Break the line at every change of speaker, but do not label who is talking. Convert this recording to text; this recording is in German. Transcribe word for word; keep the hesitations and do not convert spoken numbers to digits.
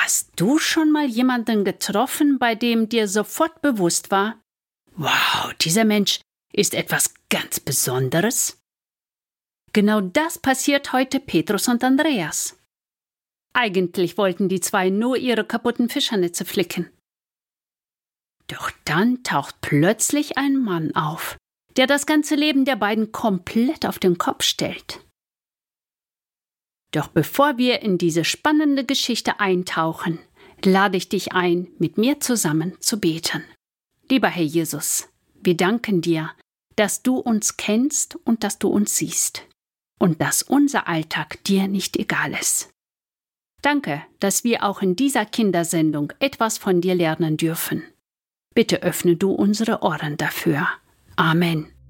Hast du schon mal jemanden getroffen, bei dem dir sofort bewusst war, wow, dieser Mensch ist etwas ganz Besonderes? Genau das passiert heute Petrus und Andreas. Eigentlich wollten die zwei nur ihre kaputten Fischernetze flicken. Doch dann taucht plötzlich ein Mann auf, der das ganze Leben der beiden komplett auf den Kopf stellt. Doch bevor wir in diese spannende Geschichte eintauchen, lade ich dich ein, mit mir zusammen zu beten. Lieber Herr Jesus, wir danken dir, dass du uns kennst und dass du uns siehst und dass unser Alltag dir nicht egal ist. Danke, dass wir auch in dieser Kindersendung etwas von dir lernen dürfen. Bitte öffne du unsere Ohren dafür. Amen.